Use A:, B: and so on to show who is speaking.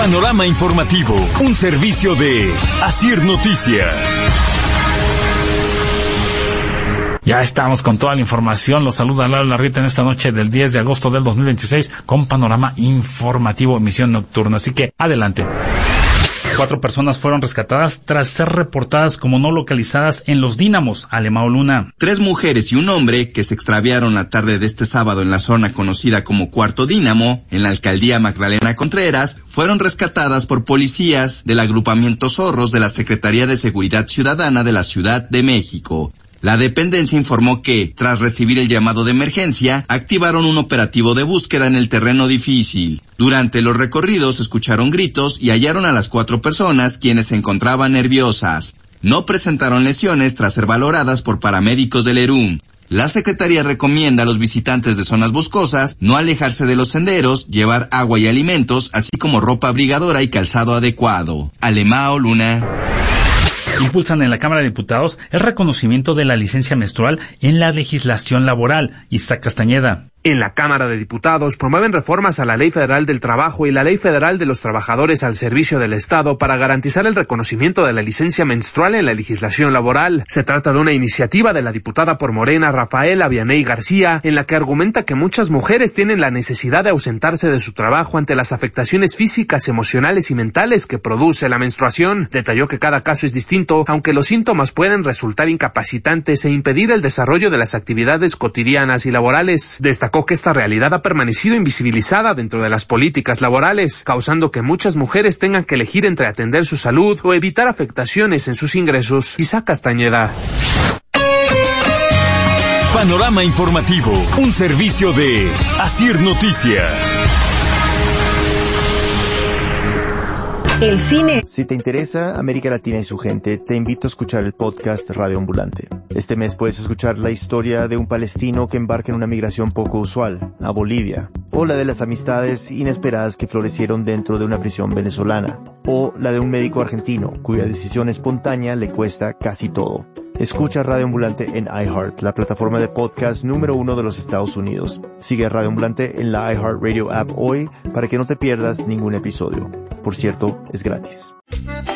A: Panorama informativo, un servicio de Asir Noticias.
B: Ya estamos con toda la información. Los saluda Lalo Larrieta en esta noche del 10 de agosto del 2026 con Panorama informativo, emisión nocturna. Así que adelante. 4 personas fueron rescatadas tras ser reportadas como no localizadas en Los Dínamos, Alemão Luna.
C: 3 mujeres y un hombre que se extraviaron la tarde de este sábado en la zona conocida como Cuarto Dínamo, en la alcaldía Magdalena Contreras, fueron rescatadas por policías del agrupamiento Zorros de la Secretaría de Seguridad Ciudadana de la Ciudad de México. La dependencia informó que, tras recibir el llamado de emergencia, activaron un operativo de búsqueda en el terreno difícil. Durante los recorridos escucharon gritos y hallaron a las 4 personas quienes se encontraban nerviosas. No presentaron lesiones tras ser valoradas por paramédicos del ERUM. La Secretaría recomienda a los visitantes de zonas boscosas no alejarse de los senderos, llevar agua y alimentos, así como ropa abrigadora y calzado adecuado. Alemão Luna.
B: Impulsan en la Cámara de Diputados el reconocimiento de la licencia menstrual en la legislación laboral. Isaac Castañeda.
D: En la Cámara de Diputados promueven reformas a la Ley Federal del Trabajo y la Ley Federal de los Trabajadores al Servicio del Estado para garantizar el reconocimiento de la licencia menstrual en la legislación laboral. Se trata de una iniciativa de la diputada por Morena, Rafaela Vianey García, en la que argumenta que muchas mujeres tienen la necesidad de ausentarse de su trabajo ante las afectaciones físicas, emocionales y mentales que produce la menstruación. Detalló que cada caso es distinto, aunque los síntomas pueden resultar incapacitantes e impedir el desarrollo de las actividades cotidianas y laborales. Destacó que esta realidad ha permanecido invisibilizada dentro de las políticas laborales, causando que muchas mujeres tengan que elegir entre atender su salud o evitar afectaciones en sus ingresos. Isaac Castañeda.
A: Panorama informativo, un servicio de Asir Noticias.
E: El cine.
F: Si te interesa América Latina y su gente, te invito a escuchar el podcast Radio Ambulante. Este mes puedes escuchar la historia de un palestino que embarca en una migración poco usual, a Bolivia, o la de las amistades inesperadas que florecieron dentro de una prisión venezolana, o la de un médico argentino cuya decisión espontánea le cuesta casi todo. Escucha Radio Ambulante en iHeart, la plataforma de podcast número 1 de los Estados Unidos. Sigue a Radio Ambulante en la iHeartRadio app hoy para que no te pierdas ningún episodio. Por cierto, es gratis.